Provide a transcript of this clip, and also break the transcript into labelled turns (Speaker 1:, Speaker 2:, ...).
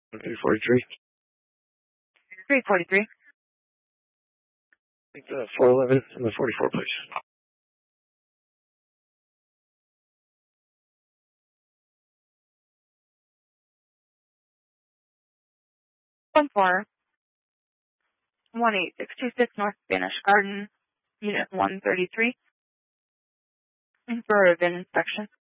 Speaker 1: 343.
Speaker 2: 343.
Speaker 1: Take the 411 and the 44, please.
Speaker 2: One 18626 North Spanish Garden, Unit 133. For a VIN inspection.